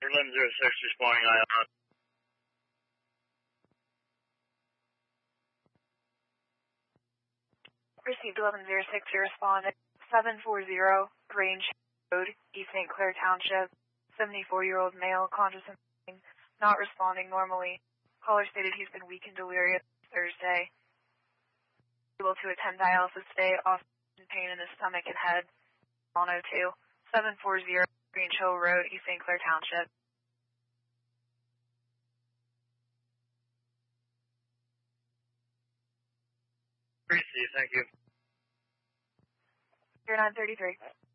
1106 responding IR. Received 1106, you responded. 740 Grange Road, East St. Clair Township. 74-year-old male, conscious and breathing, not responding normally. Caller stated he's been weak and delirious Thursday. Able to attend dialysis today, off pain in his stomach and head. 102 740 Grange Hill Road, East St. Clair Township. Appreciate it, thank you. 0933.